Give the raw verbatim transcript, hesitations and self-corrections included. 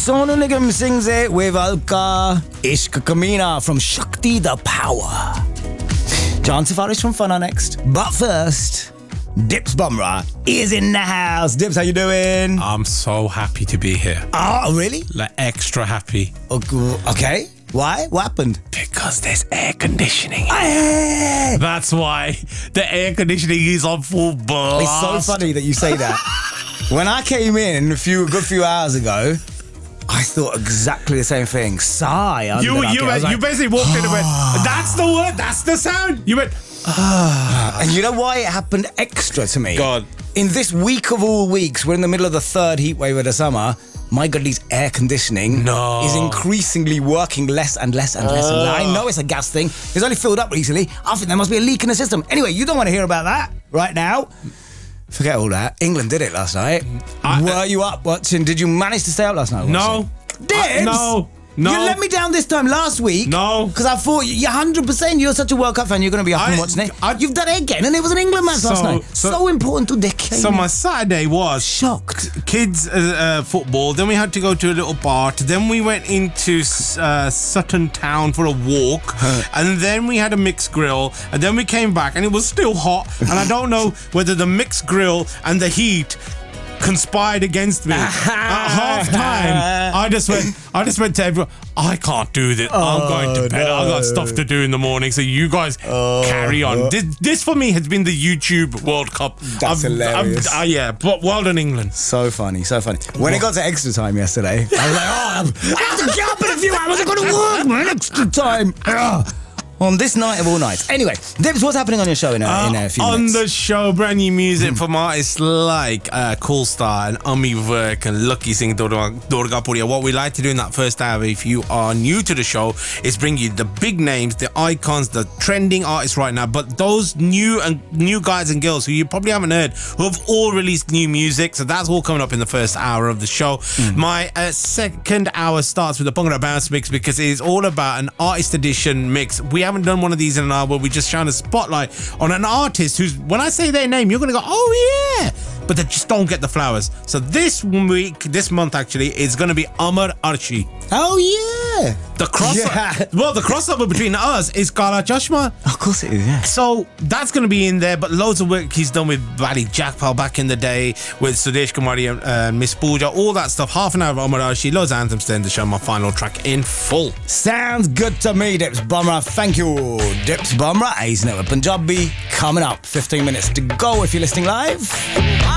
Sonu Nigam sings it with Alka Ishq Kamina from Shakti the Power. John Safari's from Fun are next. But first, Dips Bumrah is in the house. Dips, how you doing? I'm so happy to be here. Oh, really? Like, extra happy. Okay. Why? What happened? Because there's air conditioning. Hey! That's why the air conditioning is on full blast. It's so funny that you say that. When I came in a few a good few hours ago, I thought exactly the same thing. Sigh. You you, went, like, you basically walked in and went, that's the word, that's the sound. You went, ah. And you know why it happened extra to me? God. In this week of all weeks, we're in the middle of the third heat wave of the summer. My goodness, air conditioning no. is increasingly working less and less and less. Uh. And less. I know it's a gas thing. It's only filled up recently. I think there must be a leak in the system. Anyway, you don't want to hear about that right now. Forget all that. England did it last night. I, Were you up watching? Did you manage to stay up last night? No. Dibs? I, no. No. You let me down this time last week. No. Because I thought you one hundred percent you're such a World Cup fan, you're going to be up I, and watching it. I, You've done it again, and it was an England match so, last night. So, so important to the game. So my Saturday was shocked. Kids uh, uh, football. Then we had to go to a little bar. Then we went into uh, Sutton Town for a walk. And then we had a mixed grill. And then we came back, and it was still hot. And I don't know whether the mixed grill and the heat conspired against me. At half time, I just went I just went to everyone, I can't do this. Oh, I'm going to bed. No. I've got stuff to do in the morning, so you guys oh, carry on. Oh. This, this for me has been the YouTube World Cup. That's I've, hilarious. I've, uh, yeah, but well done, England. So funny, so funny. When it got to extra time yesterday, I was like, oh, I have to get up in a few hours. I've got to work, man. Extra time. Ugh. On this night of all nights. Anyway, Dips, what's happening on your show in a, uh, in a few on minutes? On the show, brand new music from artists like uh, Cool Star and Ami Verk and Lucky Singh Durgapuri. What we like to do in that first hour, if you are new to the show, is bring you the big names, the icons, the trending artists right now, but those new and new guys and girls who you probably haven't heard, who have all released new music. So that's all coming up in the first hour of the show. Mm. My uh, second hour starts with the Bhangra Bounce mix, because it is all about an artist edition mix. We haven't done one of these in an hour where we just shine a spotlight on an artist who's, when I say their name, you're going to go, oh yeah, but they just don't get the flowers. So this week, this month actually, is going to be Amar Arshi. Oh yeah. The crossover, yeah. Well, the crossover between us is Kala Chashma. Of course it is, yeah. So that's going to be in there, but loads of work he's done with Bali Jackpal back in the day, with Sudesh Kumari and uh, Miss Pooja, all that stuff. Half an hour of Amar Arshi, loads of anthems to end the show, my final track in full. Sounds good to me, Dips Bumrah. Thank you, Dips Bumrah. Ace Network Punjabi coming up. fifteen minutes to go if you're listening live.